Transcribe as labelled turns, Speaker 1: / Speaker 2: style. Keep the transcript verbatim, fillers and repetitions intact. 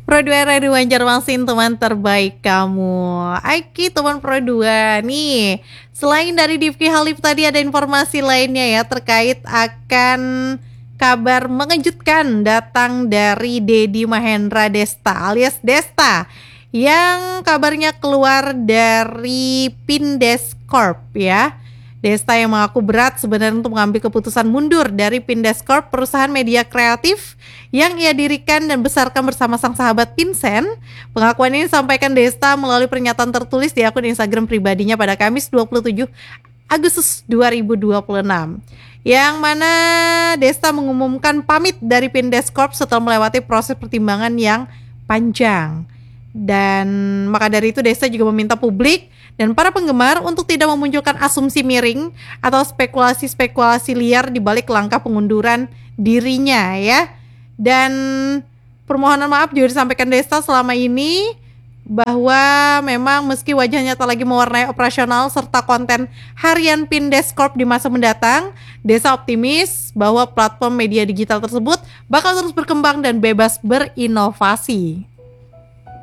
Speaker 1: Pro dua Radio Banjarmasin, teman terbaik kamu. Oke teman Pro dua nih, selain dari Difki Halif tadi ada informasi lainnya ya terkait akan kabar mengejutkan datang dari Dedi Mahendra Desta alias Desta yang kabarnya keluar dari Pindescorp ya. Desta yang mengaku berat sebenarnya untuk mengambil keputusan mundur dari Pindescorp, perusahaan media kreatif yang ia dirikan dan besarkan bersama sang sahabat Vincent. Pengakuan ini disampaikan Desta melalui pernyataan tertulis di akun Instagram pribadinya pada Kamis dua puluh tujuh Agustus dua ribu dua puluh enam. Yang mana Desta mengumumkan pamit dari Pindescorp setelah melewati proses pertimbangan yang panjang. Dan maka dari itu Desta juga meminta publik dan para penggemar untuk tidak memunculkan asumsi miring atau spekulasi-spekulasi liar di balik langkah pengunduran dirinya ya. Dan permohonan maaf juga disampaikan Desta selama ini bahwa memang meski wajahnya tak lagi mewarnai operasional serta konten harian Pindescorp di masa mendatang, Desta optimis bahwa platform media digital tersebut bakal terus berkembang dan bebas berinovasi.